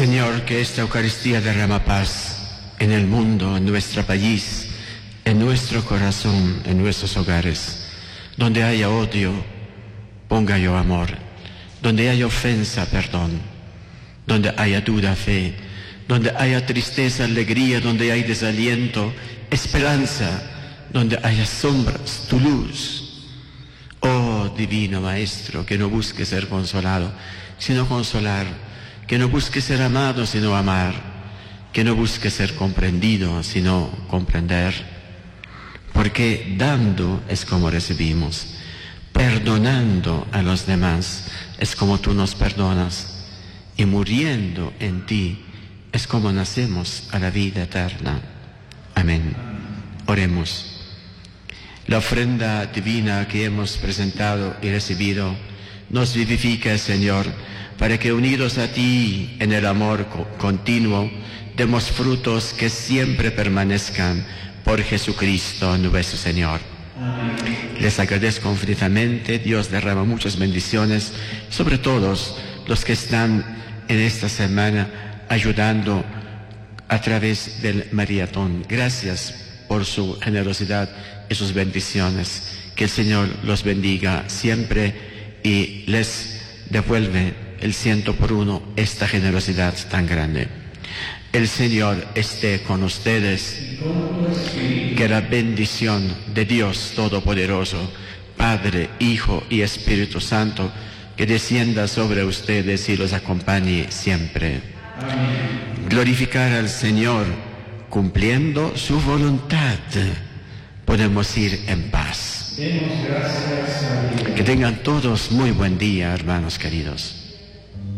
Señor, que esta Eucaristía derrama paz en el mundo, en nuestro país, en nuestro corazón, en nuestros hogares. Donde haya odio, ponga yo amor. Donde haya ofensa, perdón. Donde haya duda, fe. Donde haya tristeza, alegría. Donde hay desaliento, esperanza. Donde haya sombras, tu luz. Oh, divino Maestro, que no busque ser consolado, sino consolar. Que no busque ser amado, sino amar. Que no busque ser comprendido, sino comprender. Porque dando es como recibimos. Perdonando a los demás es como tú nos perdonas. Y muriendo en ti es como nacemos a la vida eterna. Amén. Oremos. La ofrenda divina que hemos presentado y recibido nos vivifica, Señor, para que unidos a ti en el amor continuo, demos frutos que siempre permanezcan por Jesucristo nuestro Señor. Amén. Les agradezco infinitamente. Dios derrama muchas bendiciones sobre todos los que están en esta semana ayudando a través del maratón. Gracias por su generosidad y sus bendiciones. Que el Señor los bendiga siempre y les devuelve el 100 por 1 esta generosidad tan grande. El Señor esté con ustedes. Que la bendición de Dios Todopoderoso, Padre, Hijo y Espíritu Santo, que descienda sobre ustedes y los acompañe siempre. Amén. Glorificar al Señor cumpliendo su voluntad. Podemos ir en paz. Demos gracias a Dios. Que tengan todos muy buen día, hermanos queridos.